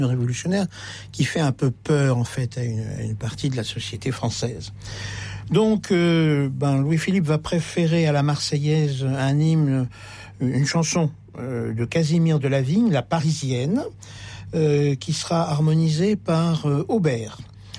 révolutionnaire qui fait un peu peur en fait à une partie de la société française. Donc Louis-Philippe va préférer à la Marseillaise un hymne, une chanson de Casimir Delavigne, La Parisienne, qui sera harmonisée par Aubert.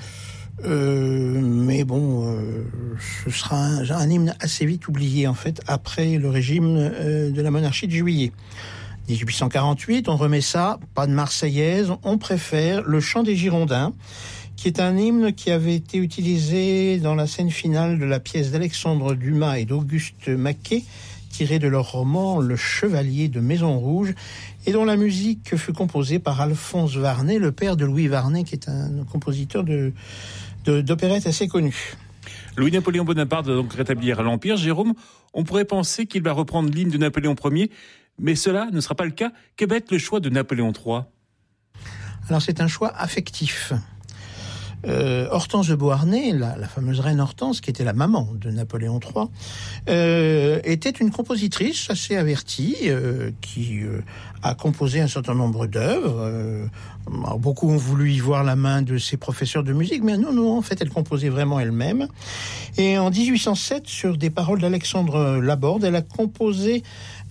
Mais bon, ce sera un hymne assez vite oublié en fait après le régime de la monarchie de Juillet. 1848, on remet ça, pas de Marseillaise, on préfère le chant des Girondins, qui est un hymne qui avait été utilisé dans la scène finale de la pièce d'Alexandre Dumas et d'Auguste Maquet, tirée de leur roman Le Chevalier de Maison Rouge, et dont la musique fut composée par Alphonse Varnet, le père de Louis Varnet, qui est un compositeur d'opérette assez connu. Louis-Napoléon Bonaparte va donc rétablir l'Empire. Jérôme, on pourrait penser qu'il va reprendre l'hymne de Napoléon Ier, mais cela ne sera pas le cas. Que va être le choix de Napoléon III ? Alors c'est un choix affectif. Hortense de Beauharnais, la fameuse reine Hortense, qui était la maman de Napoléon III, était une compositrice assez avertie, qui a composé un certain nombre d'œuvres. Beaucoup ont voulu y voir la main de ses professeurs de musique, mais non, en fait, elle composait vraiment elle-même. Et en 1807, sur des paroles d'Alexandre Laborde, elle a composé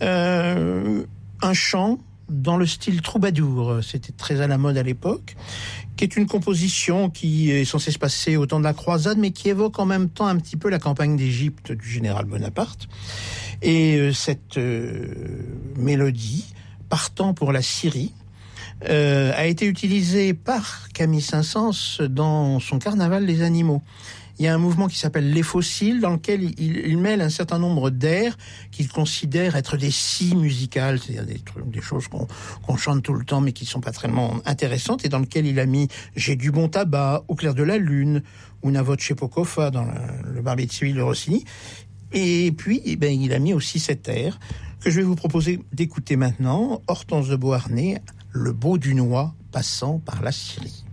un chant dans le style troubadour, c'était très à la mode à l'époque, qui est une composition qui est censée se passer au temps de la croisade, mais qui évoque en même temps un petit peu la campagne d'Égypte du général Bonaparte. Et cette mélodie, partant pour la Syrie, a été utilisée par Camille Saint-Saëns dans son Carnaval des animaux. Il y a un mouvement qui s'appelle Les Fossiles, dans lequel il mêle un certain nombre d'airs qu'il considère être des scies musicales, c'est-à-dire des choses qu'on chante tout le temps, mais qui ne sont pas tellement intéressantes, et dans lequel il a mis J'ai du bon tabac, Au clair de la lune, Una voce poco fa dans le Barbier de Séville de Rossini. Et puis, il a mis aussi cet air que je vais vous proposer d'écouter maintenant, Hortense de Beauharnais, Le beau Dunois passant par la Syrie.